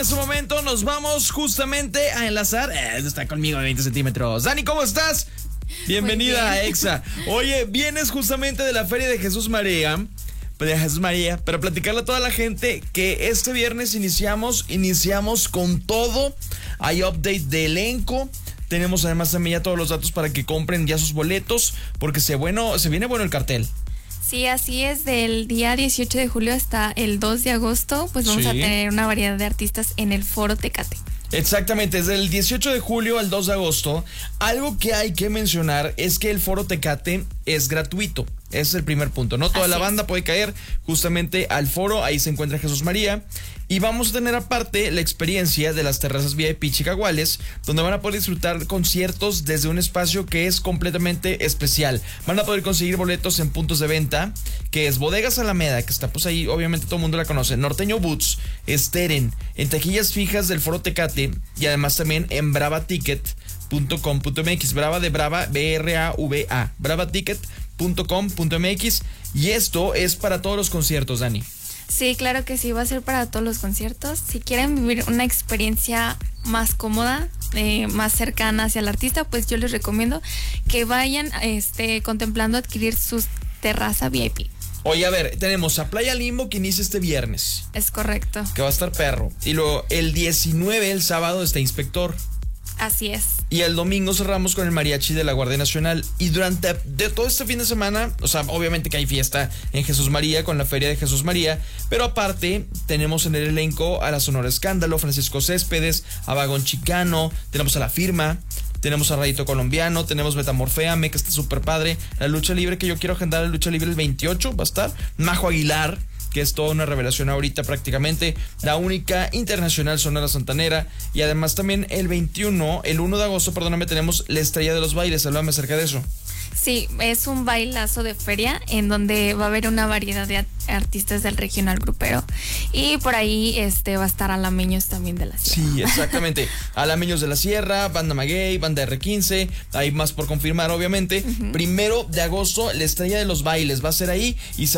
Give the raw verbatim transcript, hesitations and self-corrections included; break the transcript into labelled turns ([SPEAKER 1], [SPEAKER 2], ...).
[SPEAKER 1] este momento nos vamos justamente a enlazar. Eh, está conmigo de veinte centímetros. Dani, ¿cómo estás? Bienvenida a Exa. Oye, vienes justamente de la Feria de Jesús María. De Jesús María, para platicarle a toda la gente que este viernes iniciamos, iniciamos con todo. Hay update de elenco. Tenemos además también ya todos los datos para que compren ya sus boletos, porque se, bueno, se viene bueno el cartel.
[SPEAKER 2] Sí, así es, del día dieciocho de julio hasta el dos de agosto, pues vamos
[SPEAKER 1] Sí.
[SPEAKER 2] a tener una variedad de artistas en el Foro Tecate.
[SPEAKER 1] Exactamente, desde el dieciocho de julio al dos de agosto. Algo que hay que mencionar es que el Foro Tecate es gratuito. Ese es el primer punto, ¿no? Toda
[SPEAKER 2] Así
[SPEAKER 1] la
[SPEAKER 2] es.
[SPEAKER 1] banda puede caer justamente al foro, ahí se encuentra Jesús María. Y vamos a tener aparte la experiencia de las terrazas V I P Chicaguales, donde van a poder disfrutar conciertos desde un espacio que es completamente especial. Van a poder conseguir boletos en puntos de venta, que es Bodegas Alameda, que está pues ahí, obviamente todo el mundo la conoce, Norteño Boots, Steren, en taquillas fijas del Foro Tecate y además también en brava ticket punto com punto m x, Brava de Brava, B R A V A, brava ticket punto com punto m x, y esto es para todos los conciertos, Dani.
[SPEAKER 2] Sí, claro que sí, va a ser para todos los conciertos. Si quieren vivir una experiencia más cómoda, eh, más cercana hacia el artista, pues yo les recomiendo que vayan este, contemplando adquirir sus terraza V I P.
[SPEAKER 1] Oye, a ver, tenemos a Playa Limbo que inicia este viernes,
[SPEAKER 2] Es correcto,
[SPEAKER 1] que va a estar perro. Y luego el diecinueve, el sábado, está Inspector.
[SPEAKER 2] así es.
[SPEAKER 1] Y el domingo cerramos con el mariachi de la Guardia Nacional. Y durante de todo este fin de semana, o sea, obviamente que hay fiesta en Jesús María con la Feria de Jesús María, pero aparte tenemos en el elenco a la Sonora Escándalo, Francisco Céspedes, a Vagón Chicano, tenemos a La Firma, tenemos a Rayito Colombiano, tenemos Metamorféame, que está súper padre, la lucha libre, que yo quiero agendar la lucha libre el veintiocho, va a estar Majo Aguilar, que es toda una revelación ahorita prácticamente, la única internacional Sonora Santanera, y además también el veintiuno, el uno de agosto, perdóname, tenemos la Estrella de los Bailes. Háblame acerca de eso.
[SPEAKER 2] Sí, es un bailazo de feria en donde va a haber una variedad de artistas del regional grupero, y por ahí este va a estar Alameños también de la Sierra.
[SPEAKER 1] Sí, exactamente. Alameños de la Sierra, Banda Maguey, Banda R quince, hay más por confirmar obviamente. Uh-huh. Primero de agosto, la Estrella de los Bailes va a ser ahí y se